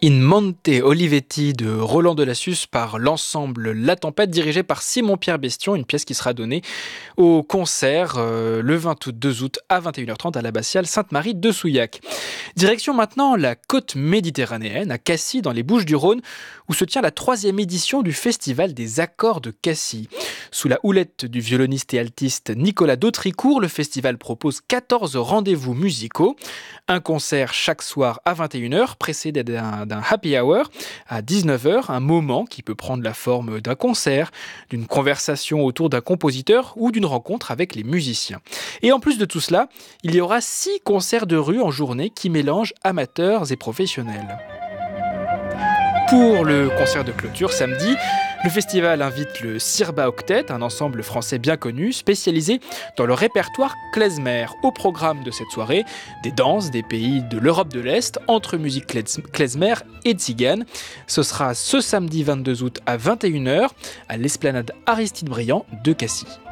In Monte Olivetti de Roland Delassus par l'ensemble La Tempête dirigé par Simon-Pierre Bestion, une pièce qui sera donnée au concert le 22 août à 21h30 à l'abbatiale Sainte-Marie de Souillac. Direction maintenant la côte méditerranéenne, à Cassis dans les Bouches-du-Rhône, où se tient la 3e édition du Festival des Accords de Cassis. Sous la houlette du violoniste et altiste Nicolas Dautricourt, le festival propose 14 rendez-vous musicaux, un concert chaque soir à 21h, précédé d'un happy hour à 19h, un moment qui peut prendre la forme d'un concert, d'une conversation autour d'un compositeur ou d'une rencontre avec les musiciens. Et en plus de tout cela, il y aura 6 concerts de rue en journée qui mélangent amateurs et professionnels. Pour le concert de clôture samedi, le festival invite le Sirba Octet, un ensemble français bien connu, spécialisé dans le répertoire klezmer. Au programme de cette soirée, des danses des pays de l'Europe de l'Est, entre musique klezmer et tzigane. Ce sera ce samedi 22 août à 21h à l'esplanade Aristide Briand de Cassis.